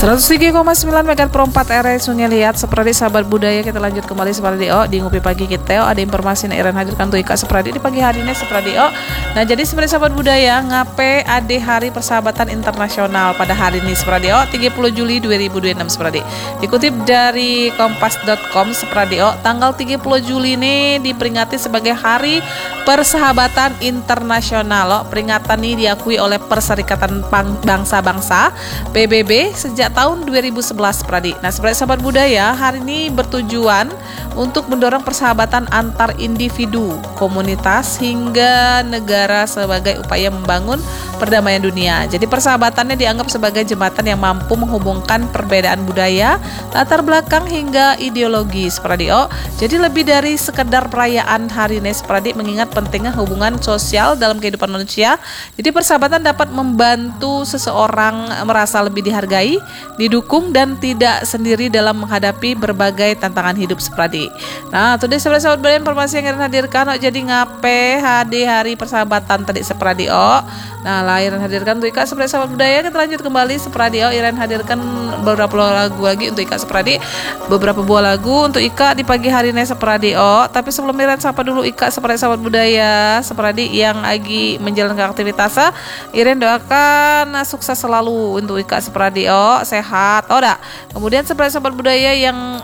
103,9 MHz per 4 RRI Sungai Liat. Seperti sahabat budaya, kita lanjut kembali seperti di Ngopi Pagi kita. Ada informasi yang Iren hadirkan untuk Ika seperti di pagi hari ini seperti Nah, jadi seperti sahabat budaya, ngape ade Hari Persahabatan Internasional pada hari ini seperti 30 Juli 2026 seperti dikutip dari kompas.com seperti tanggal 30 Juli ini diperingati sebagai Hari Persahabatan Internasional. Peringatan ini diakui oleh Perserikatan Bangsa-Bangsa PBB sejak tahun 2011 Pradi. Nah, sebagai sahabat budaya, hari ini bertujuan untuk mendorong persahabatan antar individu, komunitas hingga negara sebagai upaya membangun perdamaian dunia. Jadi persahabatannya dianggap sebagai jembatan yang mampu menghubungkan perbedaan budaya, latar belakang hingga ideologi Pradi. Jadi lebih dari sekedar perayaan hari ini Pradi, mengingat pentingnya hubungan sosial dalam kehidupan manusia. Jadi persahabatan dapat membantu seseorang merasa lebih dihargai, didukung dan tidak sendiri dalam menghadapi berbagai tantangan hidup seperti. Nah, today sahabat budaya informasi yang Iren hadirkan jadi ngape hari persahabatan tadi seperti Nah, Iren hadirkan untuk Ika seperti sahabat budaya. Kita lanjut kembali seperti Iren hadirkan beberapa lagu lagi untuk Ika seperti beberapa buah lagu untuk Ika di pagi hari ini seperti Tapi sebelum Iren sapa dulu Ika seperti sahabat budaya seperti yang lagi menjalankan aktivitasnya. Iren doakan sukses selalu untuk Ika seperti sehat. Kemudian seperti sahabat budaya yang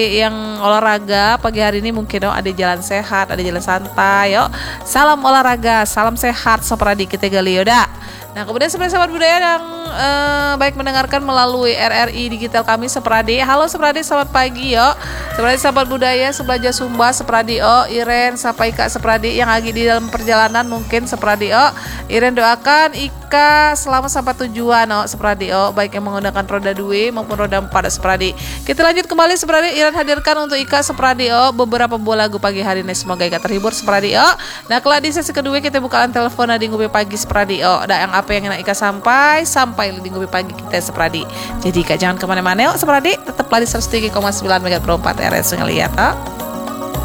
olahraga pagi hari ini mungkin ada jalan sehat, ada jalan santai. Salam olahraga, salam sehat seperti kita gali. Nah, kemudian seperti sahabat budaya yang baik mendengarkan melalui RRI digital kami seperti halo seperti selamat pagi seperti sahabat budaya sebelajar Sumba seperti Iren sapa Ika seperti yang lagi di dalam perjalanan mungkin seperti Iren doakan Ika selamat sampai tujuan seperti baik yang menggunakan roda 2 maupun roda 4 seperti. Kita lanjut kembali seperti Iren hadirkan untuk Ika seperti beberapa buah lagu pagi hari ini, semoga Ika terhibur seperti Nah, kelak di sesi kedua kita bukaan telepon di Ngopi Pagi seperti yang apa yang Ika sampai di Ngopi Pagi kita seperti. Jadi Ika jangan kemana-mana seperti tetaplah di 103,9 MHz per 4 RRI Sungai Liat.